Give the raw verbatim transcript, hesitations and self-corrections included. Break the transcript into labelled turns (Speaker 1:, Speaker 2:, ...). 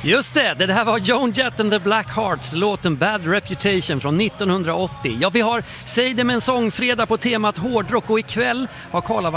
Speaker 1: Just det, det här var Joan Jett and the Black Hearts, låten Bad Reputation från nittonhundraåttio. Ja, vi har Säg det med en sångfredag på temat hårdrock och ikväll har Karla